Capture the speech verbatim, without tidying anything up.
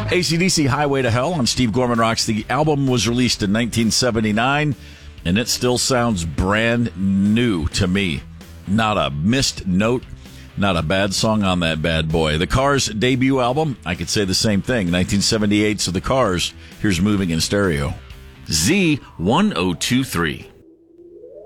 A C D C Highway to Hell on Steve Gorman Rocks. The album was released in nineteen seventy-nine, and it still sounds brand new to me. Not a missed note, not a bad song on that bad boy. The Cars' debut album, I could say the same thing. nineteen seventy-eight, so The Cars. Here's Moving in Stereo. Z ten twenty-three.